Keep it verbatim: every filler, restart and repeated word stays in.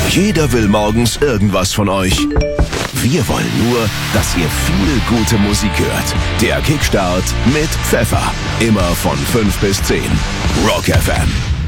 Jeder will morgens irgendwas von euch. Wir wollen nur, dass ihr viel gute Musik hört. Der Kickstart mit Pfeffer. Immer von fünf bis zehn. Rock F M.